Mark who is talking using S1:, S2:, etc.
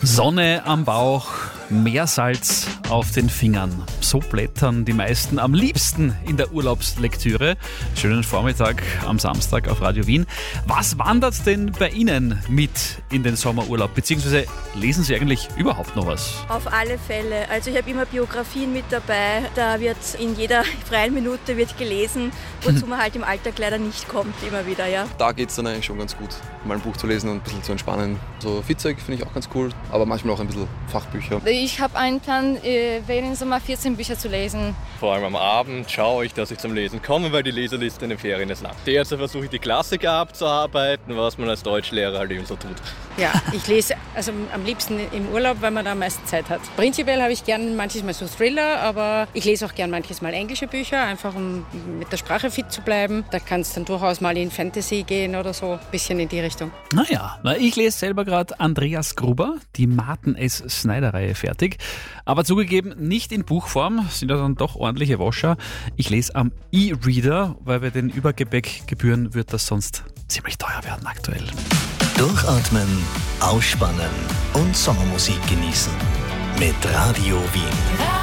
S1: Sonne am Bauch, Meersalz auf den Fingern. So blättern die meisten am liebsten in der Urlaubslektüre. Schönen Vormittag am Samstag auf Radio Wien. Was wandert denn bei Ihnen mit in den Sommerurlaub? Beziehungsweise lesen Sie eigentlich überhaupt noch was?
S2: Auf alle Fälle. Also ich habe immer Biografien mit dabei. Da wird in jeder freien Minute wird gelesen, wozu man halt im Alltag leider nicht kommt, immer wieder, ja.
S3: Da geht es dann eigentlich schon ganz gut, mal ein Buch zu lesen und ein bisschen zu entspannen. So Fitzek finde ich auch ganz cool, aber manchmal auch ein bisschen Fachbücher.
S4: Ich habe einen Plan, im Sommer 14 Bücher zu lesen.
S5: Vor allem am Abend schaue ich, dass ich zum Lesen komme, weil die Leseliste in den Ferien ist lang. Derzeit versuche ich die Klassiker abzuarbeiten, was man als Deutschlehrer halt eben so tut.
S6: Ja, ich lese also am liebsten im Urlaub, weil man da am meisten Zeit hat. Prinzipiell habe ich gern manches Mal so Thriller, aber ich lese auch gern manches Mal englische Bücher, einfach um mit der Sprache fit zu bleiben. Da kann es dann durchaus mal in Fantasy gehen oder so, ein bisschen in die Richtung.
S1: Naja, ich lese selber gerade Andreas Gruber, die Martin S. Snyder-Reihe fertig. Aber zugegeben, nicht in Buchform, sind ja dann doch ordentliche Wascher. Ich lese am E-Reader, weil bei den Übergepäckgebühren wird das sonst ziemlich teuer werden aktuell.
S7: Durchatmen, ausspannen und Sommermusik genießen. Mit Radio Wien.